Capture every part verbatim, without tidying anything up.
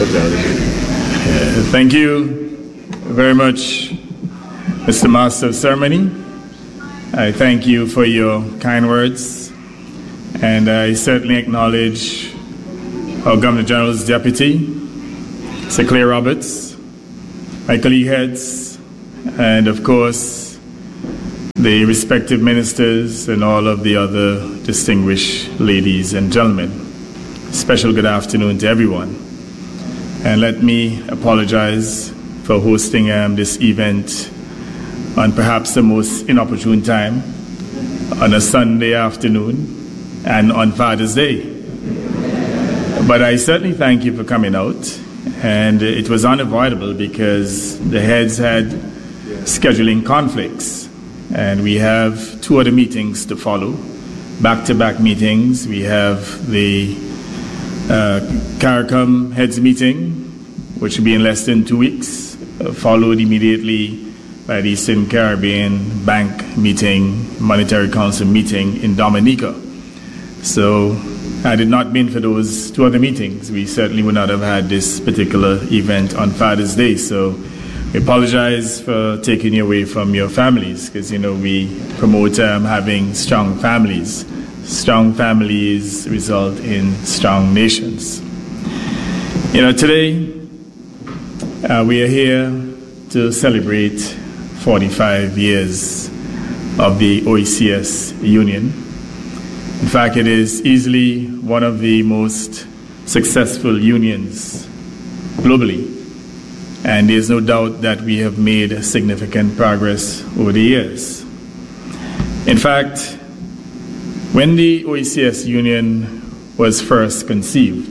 Uh, thank you very much, Mister Master of Ceremony. I thank you for your kind words, and I certainly acknowledge our Governor General's Deputy, Sir Clay Roberts, my colleague heads, and of course the respective ministers and all of the other distinguished ladies and gentlemen. Special good afternoon to everyone. And let me apologize for hosting um, this event on perhaps the most inopportune time, on a Sunday afternoon and on Father's Day. But I certainly thank you for coming out, and it was unavoidable because the heads had scheduling conflicts, and we have two other meetings to follow, back-to-back meetings. We have the Uh, CARICOM heads meeting, which will be in less than two weeks, uh, followed immediately by the Eastern Caribbean Bank meeting, Monetary Council meeting in Dominica. So had it not been for those two other meetings, we certainly would not have had this particular event on Father's Day. So we apologize for taking you away from your families, because, you know, we promote um, having strong families. Strong families result in strong nations. You know, today uh, we are here to celebrate forty-five years of the O E C S Union. In fact, it is easily one of the most successful unions globally, and there's no doubt that we have made significant progress over the years. In fact, when the O E C S Union was first conceived,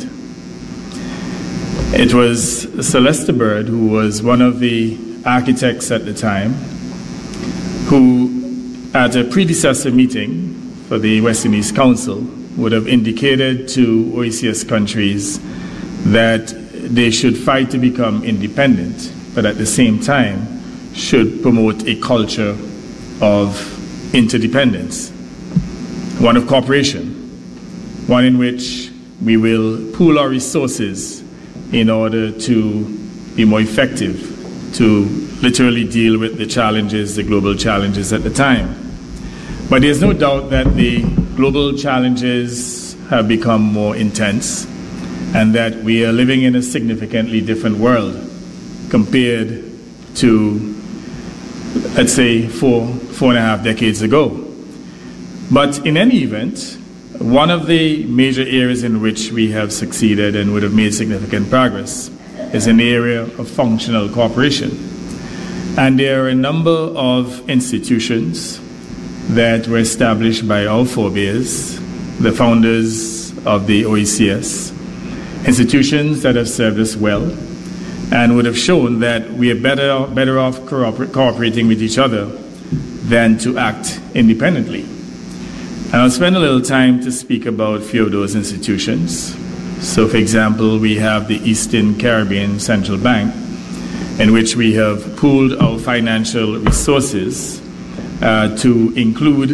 it was Celeste Bird, who was one of the architects at the time, who at a predecessor meeting for the West Indies Council would have indicated to O E C S countries that they should fight to become independent, but at the same time should promote a culture of interdependence. One of cooperation, one in which we will pool our resources in order to be more effective, to literally deal with the challenges, the global challenges at the time. But there's no doubt that the global challenges have become more intense, and that we are living in a significantly different world compared to, let's say, four, four and a half decades ago. But in any event, one of the major areas in which we have succeeded and would have made significant progress is in the area of functional cooperation. And there are a number of institutions that were established by our forebears, the founders of the O E C S, institutions that have served us well and would have shown that we are better, better off cooper- cooperating with each other than to act independently. And I'll spend a little time to speak about a few of those institutions. So, for example, we have the Eastern Caribbean Central Bank, in which we have pooled our financial resources uh, to include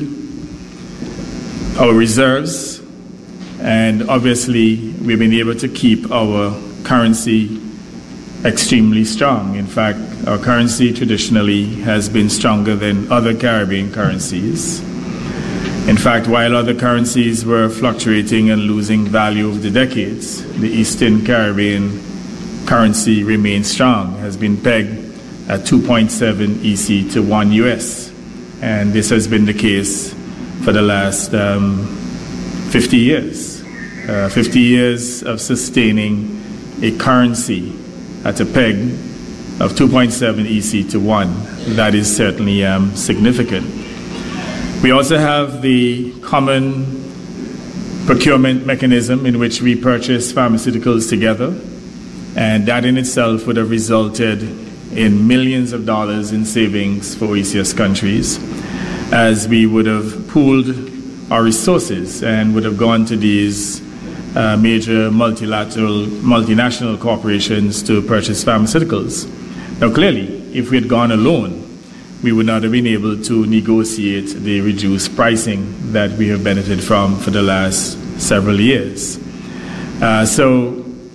our reserves, and obviously we've been able to keep our currency extremely strong. In fact, our currency traditionally has been stronger than other Caribbean currencies. In fact, while other currencies were fluctuating and losing value over the decades, the Eastern Caribbean currency remains strong, has been pegged at two point seven E C to one U S. And this has been the case for the last um, fifty years. Uh, fifty years of sustaining a currency at a peg of two point seven E C to one. That is certainly um, significant. We also have the common procurement mechanism in which we purchase pharmaceuticals together, and that in itself would have resulted in millions of dollars in savings for O E C S countries, as we would have pooled our resources and would have gone to these uh, major multilateral, multinational corporations to purchase pharmaceuticals. Now, clearly, if we had gone alone, we would not have been able to negotiate the reduced pricing that we have benefited from for the last several years. Uh, so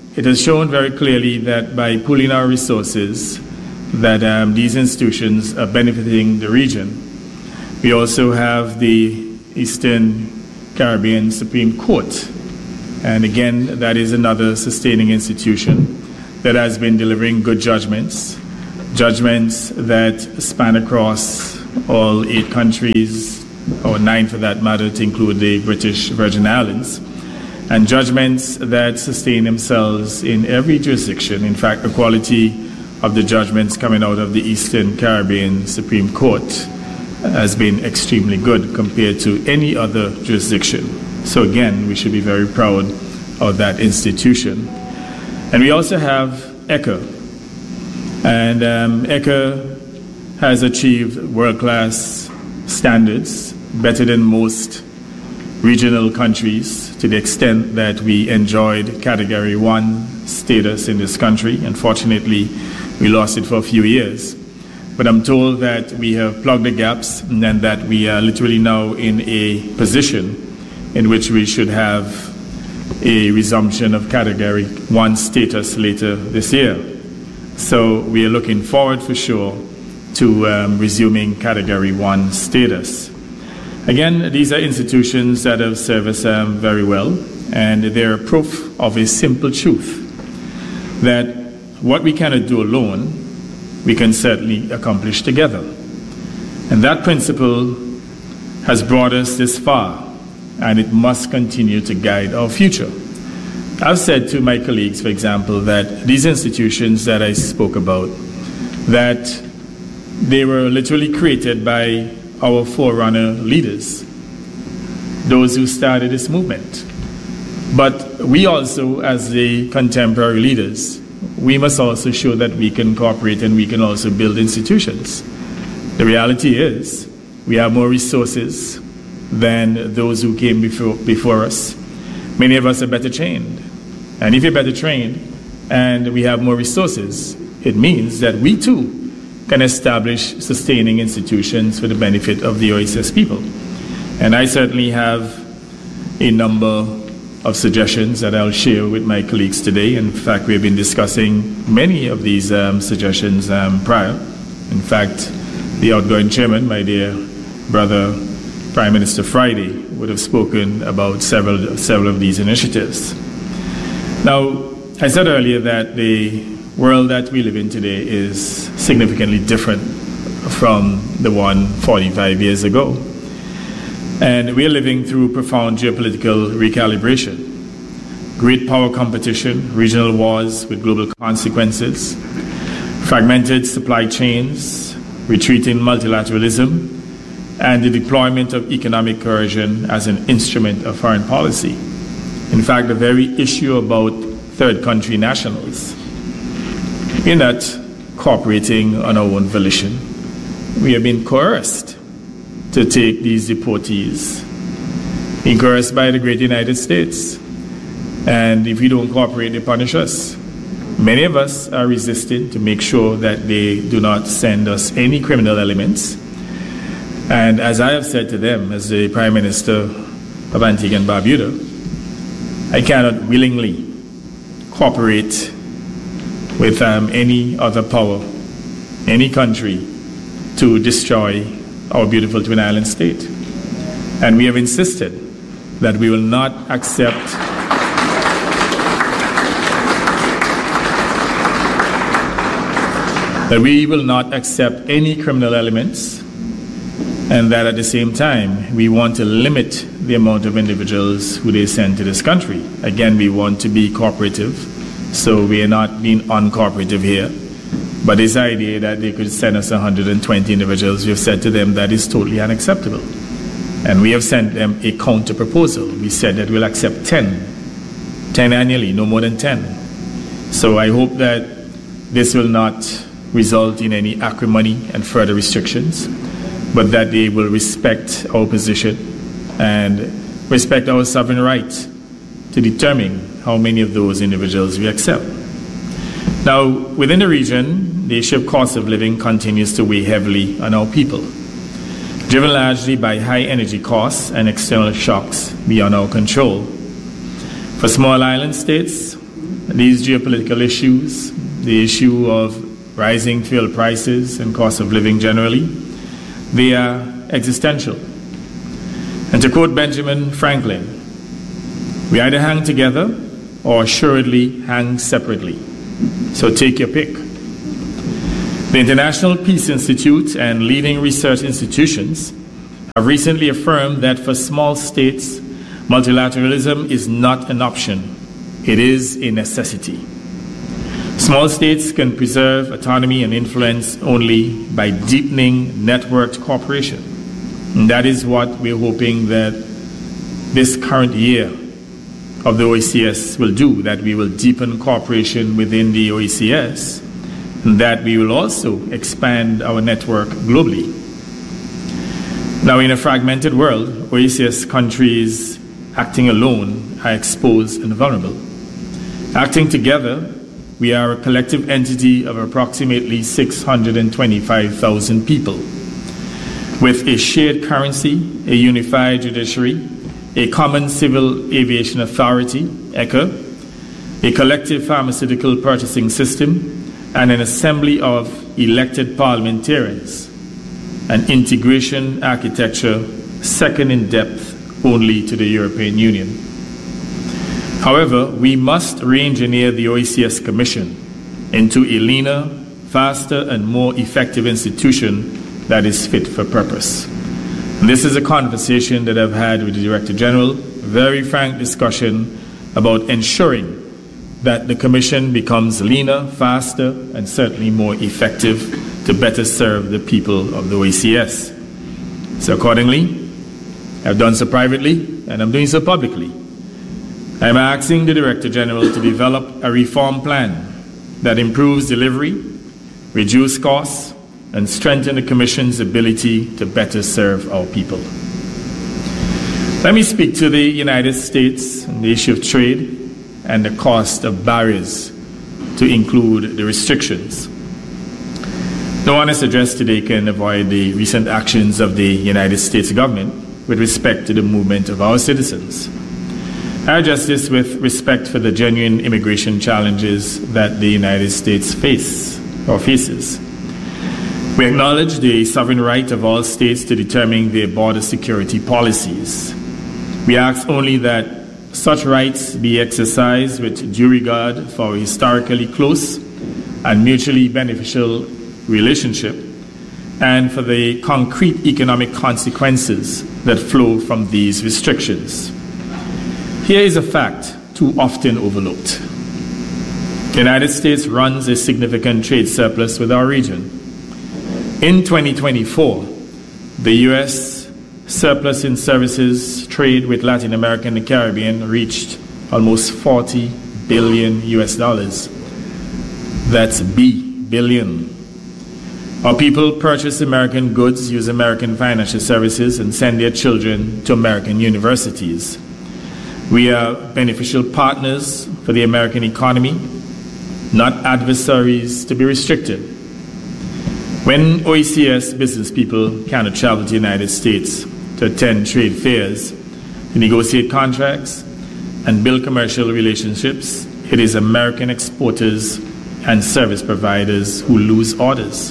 it has shown very clearly that by pooling our resources, that um, these institutions are benefiting the region. We also have the Eastern Caribbean Supreme Court. And again, that is another sustaining institution that has been delivering good judgments, judgments that span across all eight countries, or nine for that matter, to include the British Virgin Islands, and judgments that sustain themselves in every jurisdiction. In fact, the quality of the judgments coming out of the Eastern Caribbean Supreme Court has been extremely good compared to any other jurisdiction. So again, we should be very proud of that institution. And we also have ECHA. And um, ECHA has achieved world-class standards, better than most regional countries, to the extent that we enjoyed Category one status in this country. Unfortunately, we lost it for a few years. But I'm told that we have plugged the gaps and that we are literally now in a position in which we should have a resumption of Category one status later this year. So we are looking forward for sure to um, resuming Category one status. Again, these are institutions that have served us um, very well, and they're proof of a simple truth, that what we cannot do alone, we can certainly accomplish together. And that principle has brought us this far, and it must continue to guide our future. I've said to my colleagues, for example, that these institutions that I spoke about, that they were literally created by our forerunner leaders, those who started this movement. But we also, as the contemporary leaders, we must also show that we can cooperate and we can also build institutions. The reality is we have more resources than those who came before, before us. Many of us are better trained. And if you're better trained and we have more resources, it means that we too can establish sustaining institutions for the benefit of the O S S people. And I certainly have a number of suggestions that I'll share with my colleagues today. In fact, we've been discussing many of these um, suggestions um, prior. In fact, the outgoing chairman, my dear brother Prime Minister Friday, would have spoken about several, several of these initiatives. Now, I said earlier that the world that we live in today is significantly different from the one forty-five years ago. And we are living through profound geopolitical recalibration, great power competition, regional wars with global consequences, fragmented supply chains, retreating multilateralism, and the deployment of economic coercion as an instrument of foreign policy. In fact, the very issue about third country nationals, we're not cooperating on our own volition. We have been coerced to take these deportees, being coerced by the great United States. And if we don't cooperate, they punish us. Many of us are resisting to make sure that they do not send us any criminal elements. And as I have said to them, as the Prime Minister of Antigua and Barbuda, I cannot willingly cooperate with um, any other power, any country, to destroy our beautiful Twin Island state. And we have insisted that we will not accept that we will not accept any criminal elements, and that at the same time we want to limit the amount of individuals who they send to this country. Again, we want to be cooperative, so we are not being uncooperative here. But this idea that they could send us one hundred twenty individuals, we have said to them that is totally unacceptable. And we have sent them a counter proposal. We said that we'll accept ten, ten annually, no more than ten. So I hope that this will not result in any acrimony and further restrictions, but that they will respect our position and respect our sovereign right to determine how many of those individuals we accept. Now, within the region, the issue of cost of living continues to weigh heavily on our people, driven largely by high energy costs and external shocks beyond our control. For small island states, these geopolitical issues, the issue of rising fuel prices and cost of living generally, they are existential. And to quote Benjamin Franklin, we either hang together or assuredly hang separately. So take your pick. The International Peace Institute and leading research institutions have recently affirmed that for small states, multilateralism is not an option. It is a necessity. Small states can preserve autonomy and influence only by deepening networked cooperation. And that is what we're hoping that this current year of the O E C S will do, that we will deepen cooperation within the O E C S, and that we will also expand our network globally. Now, in a fragmented world, O E C S countries acting alone are exposed and vulnerable. Acting together, we are a collective entity of approximately six hundred twenty-five thousand people, with a shared currency, a unified judiciary, a common civil aviation authority, E C A, a collective pharmaceutical purchasing system, and an assembly of elected parliamentarians, an integration architecture second in depth only to the European Union. However, we must re-engineer the O E C S Commission into a leaner, faster, and more effective institution that is fit for purpose. And this is a conversation that I've had with the Director General, a very frank discussion about ensuring that the Commission becomes leaner, faster, and certainly more effective to better serve the people of the O E C S. So accordingly, I've done so privately, and I'm doing so publicly. I'm asking the Director General to develop a reform plan that improves delivery, reduce costs, and strengthen the Commission's ability to better serve our people. Let me speak to the United States and the issue of trade and the cost of barriers, to include the restrictions. No honest address today can avoid the recent actions of the United States government with respect to the movement of our citizens. I address this with respect for the genuine immigration challenges that the United States face or faces. We acknowledge the sovereign right of all states to determine their border security policies. We ask only that such rights be exercised with due regard for a historically close and mutually beneficial relationship and for the concrete economic consequences that flow from these restrictions. Here is a fact too often overlooked. The United States runs a significant trade surplus with our region. In twenty twenty-four, the U S surplus in services trade with Latin America and the Caribbean reached almost forty billion U S dollars. That's B, billion. Our people purchase American goods, use American financial services, and send their children to American universities. We are beneficial partners for the American economy, not adversaries to be restricted. When O E C S business people cannot travel to the United States to attend trade fairs, to negotiate contracts, and build commercial relationships, it is American exporters and service providers who lose orders.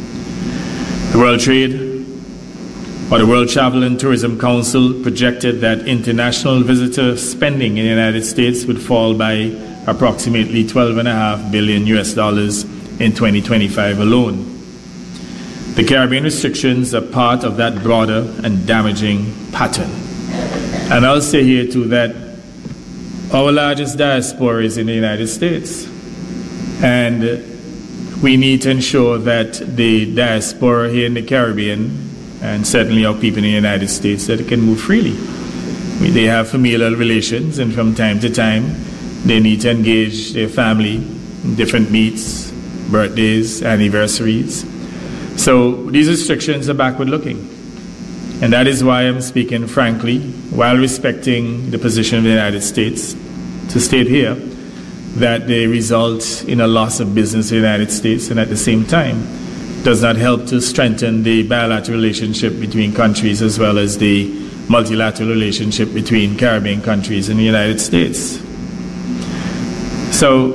The World Trade or the World Travel and Tourism Council projected that international visitor spending in the United States would fall by approximately twelve point five billion U S dollars in twenty twenty-five alone. The Caribbean restrictions are part of that broader and damaging pattern. And I'll say here too that our largest diaspora is in the United States. And we need to ensure that the diaspora here in the Caribbean, and certainly our people in the United States, that it can move freely. They have familial relations, and from time to time, they need to engage their family in different meets, birthdays, anniversaries. So these restrictions are backward-looking. And that is why I'm speaking frankly, while respecting the position of the United States, to state here that they result in a loss of business in the United States, and at the same time, does not help to strengthen the bilateral relationship between countries as well as the multilateral relationship between Caribbean countries and the United States. So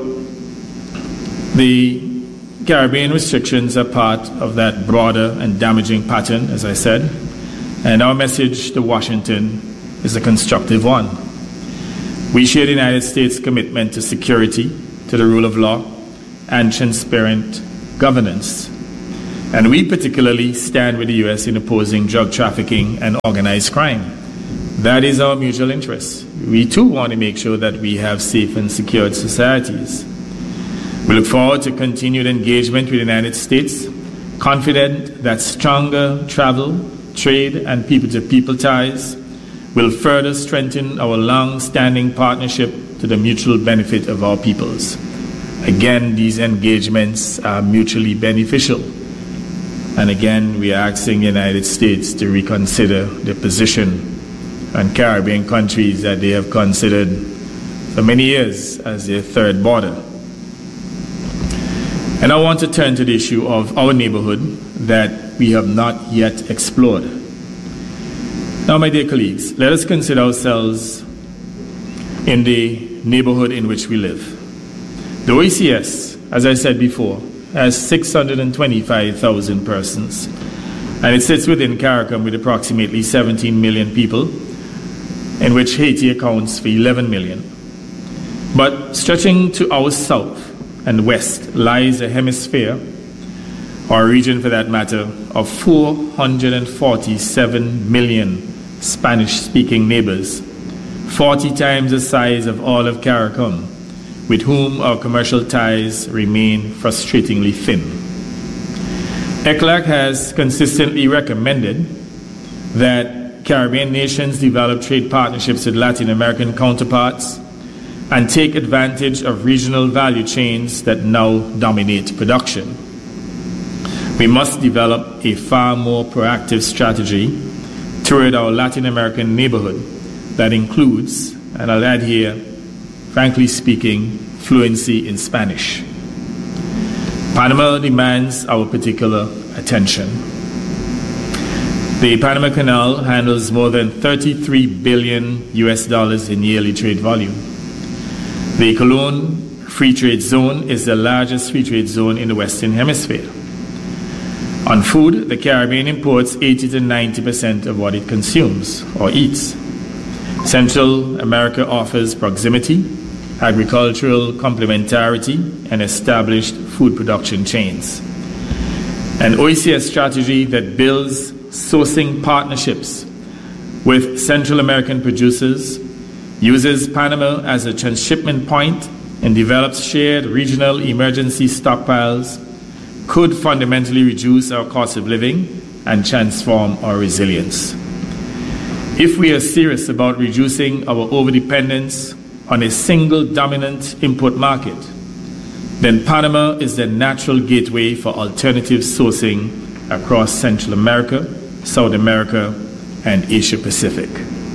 the Caribbean restrictions are part of that broader and damaging pattern, as I said, and our message to Washington is a constructive one. We share the United States' commitment to security, to the rule of law, and transparent governance. And we particularly stand with the U S in opposing drug trafficking and organized crime. That is our mutual interest. We too want to make sure that we have safe and secured societies. We look forward to continued engagement with the United States, confident that stronger travel, trade, and people-to-people ties will further strengthen our long-standing partnership to the mutual benefit of our peoples. Again, these engagements are mutually beneficial. And again, we are asking the United States to reconsider the position on Caribbean countries that they have considered for many years as their third border. And I want to turn to the issue of our neighborhood that we have not yet explored. Now, my dear colleagues, let us consider ourselves in the neighborhood in which we live. The O E C S, as I said before, has six hundred twenty-five thousand persons, and it sits within CARICOM with approximately seventeen million people, in which Haiti accounts for eleven million. But stretching to our south and west lies a hemisphere, or a region for that matter, of four hundred forty-seven million Spanish-speaking neighbors, forty times the size of all of CARICOM, with whom our commercial ties remain frustratingly thin. E C L A C has consistently recommended that Caribbean nations develop trade partnerships with Latin American counterparts and take advantage of regional value chains that now dominate production. We must develop a far more proactive strategy toward our Latin American neighborhood that includes, and I'll add here, frankly speaking, fluency in Spanish. Panama demands our particular attention. The Panama Canal handles more than thirty-three billion U S dollars in yearly trade volume. The Cologne Free Trade Zone is the largest free trade zone in the Western Hemisphere. On food, the Caribbean imports eighty to ninety percent of what it consumes or eats. Central America offers proximity, agricultural complementarity, and established food production chains. An O E C S strategy that builds sourcing partnerships with Central American producers, uses Panama as a transshipment point, and develops shared regional emergency stockpiles could fundamentally reduce our cost of living and transform our resilience. If we are serious about reducing our overdependence on a single dominant import market, then Panama is the natural gateway for alternative sourcing across Central America, South America, and Asia Pacific.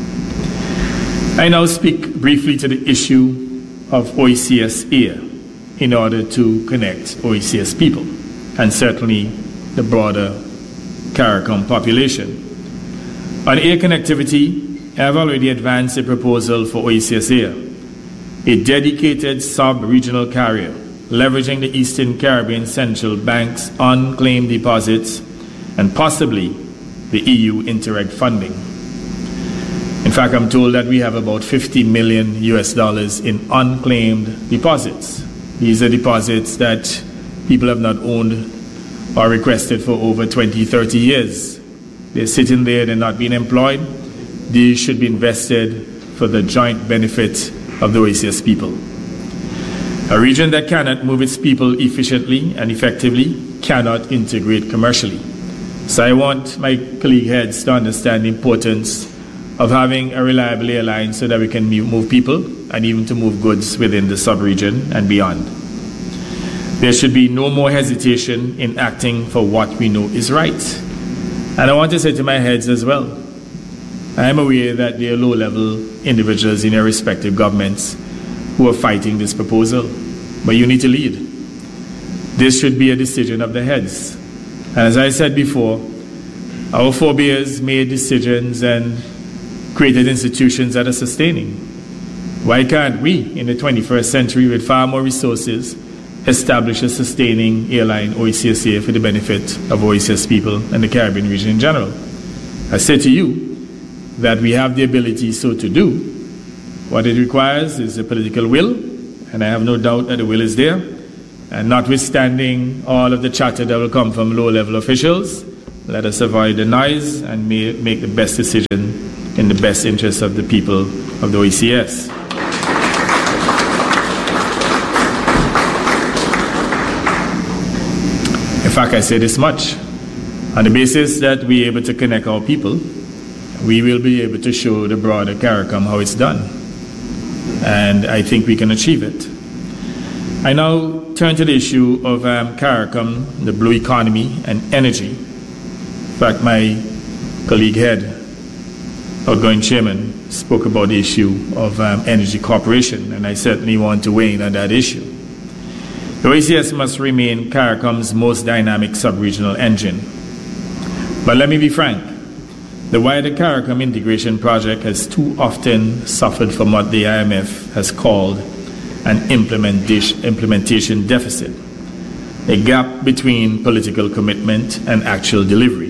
I now speak briefly to the issue of O E C S air in order to connect O E C S people, and certainly the broader CARICOM population. On air connectivity, I have already advanced a proposal for O E C S air, a dedicated sub-regional carrier leveraging the Eastern Caribbean Central Bank's unclaimed deposits and possibly the E U Interreg funding. In fact, I'm told that we have about fifty million U S dollars in unclaimed deposits. These are deposits that people have not owned or requested for over twenty, thirty years. They're sitting there, they're not being employed. These should be invested for the joint benefit of the O E C S people. A region that cannot move its people efficiently and effectively cannot integrate commercially. So I want my colleague heads to understand the importance of having a reliable airline so that we can move people and even to move goods within the sub-region and beyond. There should be no more hesitation in acting for what we know is right. And I want to say to my heads as well, I am aware that there are low-level individuals in their respective governments who are fighting this proposal, but you need to lead. This should be a decision of the heads. And as I said before, our forebears made decisions and created institutions that are sustaining. Why can't we, in the twenty-first century, with far more resources, establish a sustaining airline, O E C S A, for the benefit of O E C S people and the Caribbean region in general? I say to you that we have the ability so to do. What it requires is a political will, and I have no doubt that the will is there. And notwithstanding all of the chatter that will come from low-level officials, let us avoid the noise and make the best decision in the best interest of the people of the O E C S. In fact, I say this much. On the basis that we are able to connect our people, we will be able to show the broader CARICOM how it's done. And I think we can achieve it. I now turn to the issue of um, CARICOM, the blue economy, and energy. In fact, my colleague head, outgoing chairman, spoke about the issue of um, energy corporation, and I certainly want to weigh in on that issue. The O E C S must remain CARICOM's most dynamic sub-regional engine. But let me be frank, the wider CARICOM integration project has too often suffered from what the I M F has called an implementation, implementation deficit, a gap between political commitment and actual delivery.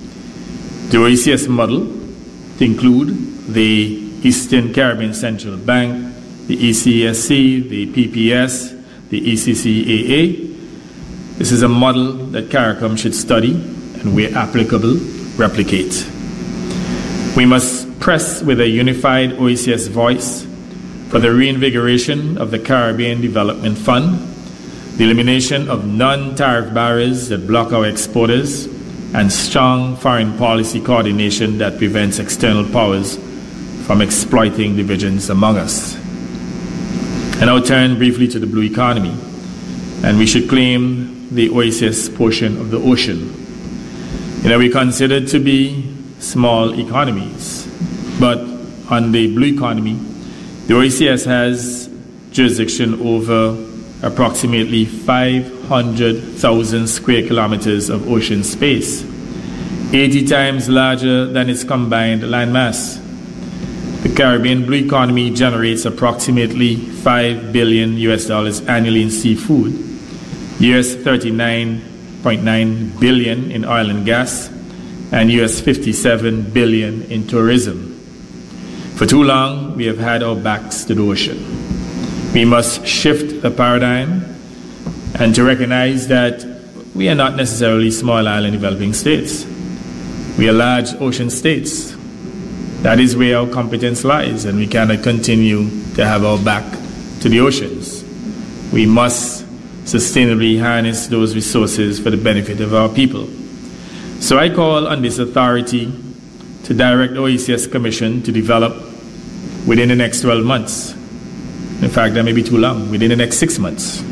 The O E C S model, to include the Eastern Caribbean Central Bank, the E C S C, the P P S, the E C C A A. This is a model that CARICOM should study and, where applicable, replicate. We must press with a unified O E C S voice for the reinvigoration of the Caribbean Development Fund, the elimination of non-tariff barriers that block our exporters, and strong foreign policy coordination that prevents external powers from exploiting divisions among us. And I'll turn briefly to the blue economy, and we should claim the O E C S portion of the ocean. You know, we're considered to be small economies, but on the blue economy, the O E C S has jurisdiction over approximately five hundred thousand square kilometers of ocean space, eighty times larger than its combined landmass. The Caribbean blue economy generates approximately five billion U S dollars annually in seafood, U S thirty-nine point nine billion in oil and gas, and U S fifty-seven billion in tourism. For too long, we have had our backs to the ocean. We must shift the paradigm and to recognize that we are not necessarily small island developing states. We are large ocean states. That is where our competence lies, and we cannot continue to have our back to the oceans. We must sustainably harness those resources for the benefit of our people. So I call on this authority to direct the O E C S Commission to develop within the next twelve months. In fact, that may be too long, within the next six months.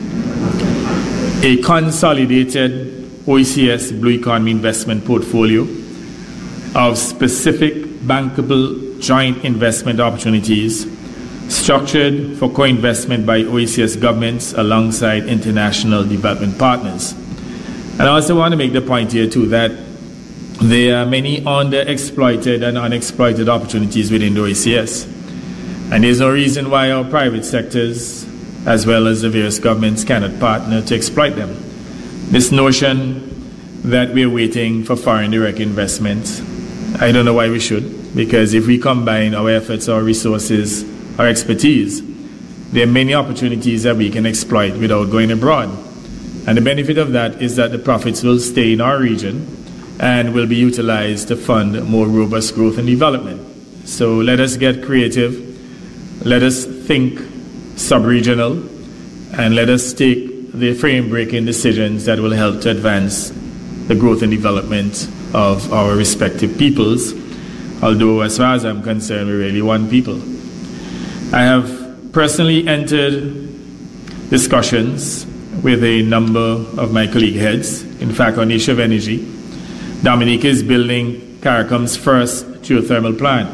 A consolidated O E C S Blue Economy investment portfolio of specific bankable joint investment opportunities structured for co-investment by O E C S governments alongside international development partners. And I also want to make the point here too that there are many underexploited and unexploited opportunities within the O E C S. And there's no reason why our private sectors, as well as the various governments, cannot partner to exploit them. This notion that we're waiting for foreign direct investment, I don't know why we should, because if we combine our efforts, our resources, our expertise, there are many opportunities that we can exploit without going abroad. And the benefit of that is that the profits will stay in our region and will be utilized to fund more robust growth and development. So let us get creative, let us think sub-regional, and let us take the frame-breaking decisions that will help to advance the growth and development of our respective peoples, although as far as I'm concerned, we're really one people. I have personally entered discussions with a number of my colleague heads. In fact, on the issue of energy, Dominica is building CARICOM's first geothermal plant.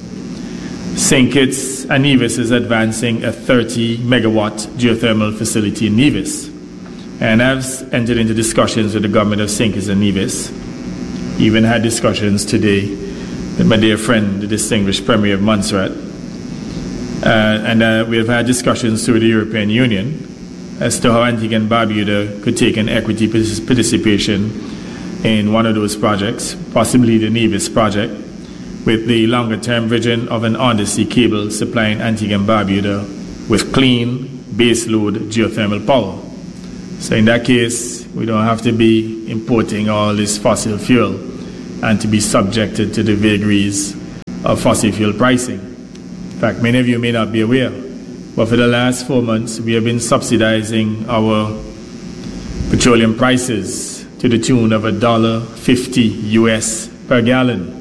Saint Kitts and Nevis is advancing a thirty megawatt geothermal facility in Nevis. And I've entered into discussions with the government of Saint Kitts and Nevis. Even had discussions today with my dear friend, the distinguished Premier of Montserrat. Uh, and uh, we have had discussions through the European Union as to how Antigua and Barbuda could take an equity participation in one of those projects, possibly the Nevis project, with the longer-term vision of an undersea cable supplying Antigua and Barbuda with clean, baseload geothermal power. So in that case, we don't have to be importing all this fossil fuel and to be subjected to the vagaries of fossil fuel pricing. In fact, many of you may not be aware, but for the last four months, we have been subsidizing our petroleum prices to the tune of one dollar fifty U S per gallon.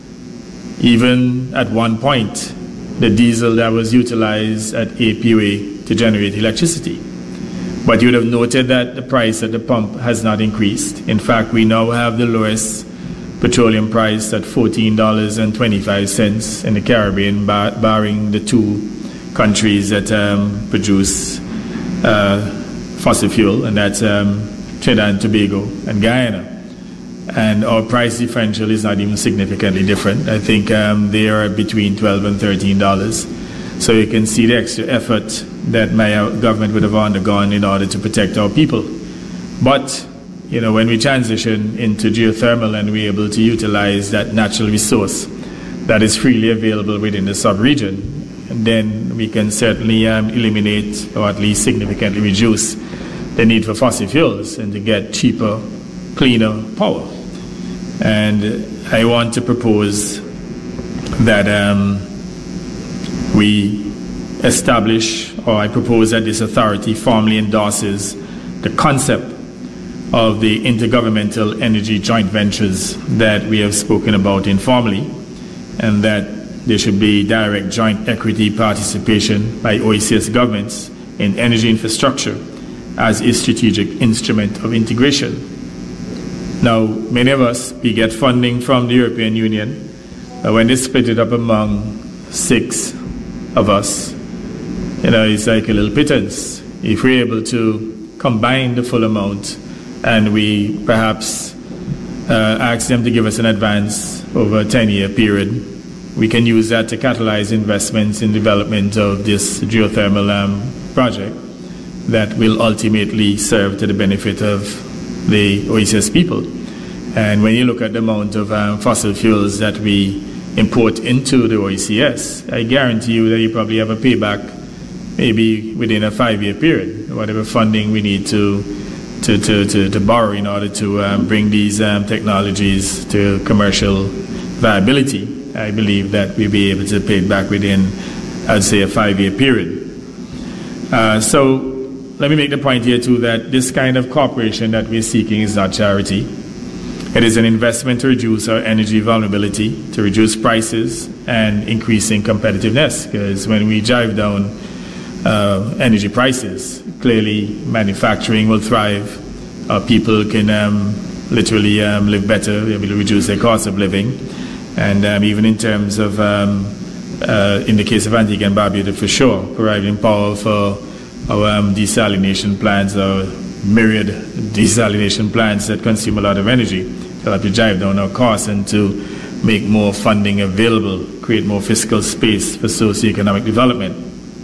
Even at one point, the diesel that was utilized at A P U A to generate electricity. But you would have noted that the price at the pump has not increased. In fact, we now have the lowest petroleum price at fourteen dollars and twenty-five cents in the Caribbean, bar barring the two countries that um, produce uh, fossil fuel, and that's um, Trinidad and Tobago and Guyana. And our price differential is not even significantly different. I think um, they are between twelve and thirteen dollars. So you can see the extra effort that my government would have undergone in order to protect our people. But you know, when we transition into geothermal and we're able to utilize that natural resource that is freely available within the sub-region, then we can certainly um, eliminate or at least significantly reduce the need for fossil fuels and to get cheaper, cleaner power. And I want to propose that um, we establish, or I propose that this authority formally endorses the concept of the intergovernmental energy joint ventures that we have spoken about informally, and that there should be direct joint equity participation by O E C S governments in energy infrastructure as a strategic instrument of integration. Now, many of us, we get funding from the European Union. Uh, when they split it up among six of us, you know, it's like a little pittance. If we're able to combine the full amount and we perhaps uh, ask them to give us an advance over a ten-year period, we can use that to catalyze investments in development of this geothermal um, project that will ultimately serve to the benefit of the O E C S people. And when you look at the amount of um, fossil fuels that we import into the O E C S, I guarantee you that you probably have a payback maybe within a five-year period, whatever funding we need to To, to, to, to borrow in order to um, bring these um, technologies to commercial viability. I believe that we'll be able to pay it back within, I'd say, a five-year period. Uh, so let me make the point here, too, that this kind of cooperation that we're seeking is not charity. It is an investment to reduce our energy vulnerability, to reduce prices, and increasing competitiveness, because when we drive down uh, energy prices, clearly manufacturing will thrive. Our people can um, literally um, live better. They will reduce their cost of living. And um, even in terms of, um, uh, in the case of Antigua and Barbuda, for sure, providing power for our um, desalination plants, our myriad desalination plants that consume a lot of energy, to help to drive down our costs and to make more funding available, create more fiscal space for socioeconomic development.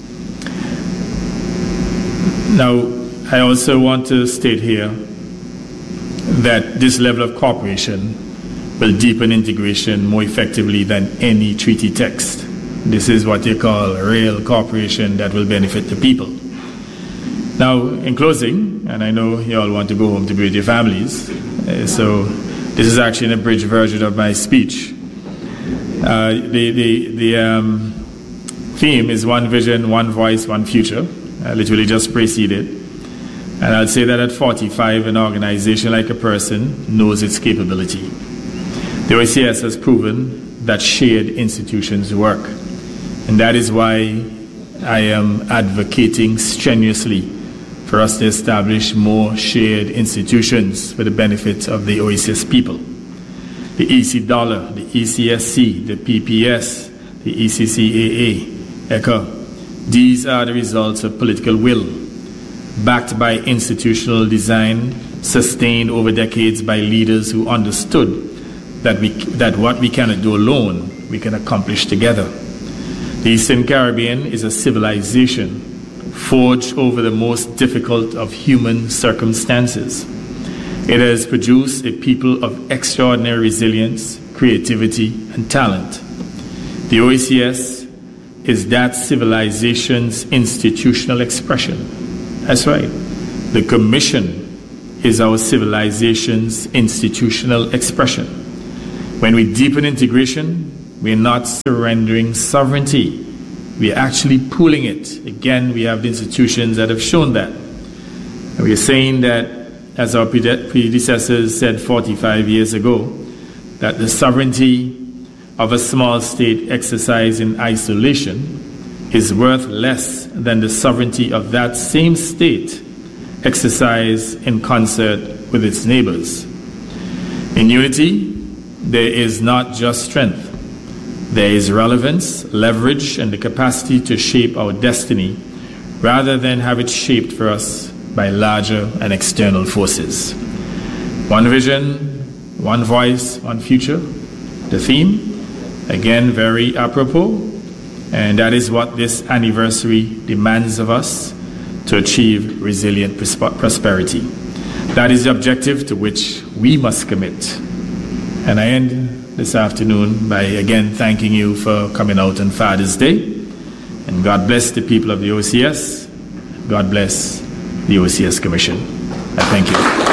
Now, I also want to state here that this level of cooperation will deepen integration more effectively than any treaty text. This is what you call real cooperation that will benefit the people. Now, in closing, and I know you all want to go home to be with your families, uh, so this is actually an abridged version of my speech. Uh, the the, the um, theme is one vision, one voice, one future. I literally just preceded. And I'd say that at forty-five, an organization like a person knows its capability. The O E C S has proven that shared institutions work. And that is why I am advocating strenuously for us to establish more shared institutions for the benefit of the O E C S people. The E C dollar, the E C S C, the P P S, the E C C A A, E C A. These are the results of political will, backed by institutional design, sustained over decades by leaders who understood that we that what we cannot do alone, we can accomplish together. The Eastern Caribbean is a civilization forged over the most difficult of human circumstances. It has produced a people of extraordinary resilience, creativity, and talent. The O E C S is that civilization's institutional expression. That's right. The Commission is our civilization's institutional expression. When we deepen integration, we're not surrendering sovereignty. We're actually pooling it. Again, we have the institutions that have shown that. And we're saying that, as our predecessors said forty-five years ago, that the sovereignty of a small state exercised in isolation is worth less than the sovereignty of that same state exercised in concert with its neighbors. In unity, there is not just strength. There is relevance, leverage, and the capacity to shape our destiny rather than have it shaped for us by larger and external forces. One vision, one voice, one future. The theme, again, very apropos, and that is what this anniversary demands of us to achieve resilient prosperity. That is the objective to which we must commit. And I end this afternoon by again thanking you for coming out on Father's Day. And God bless the people of the O C S. God bless the O C S Commission. I thank you.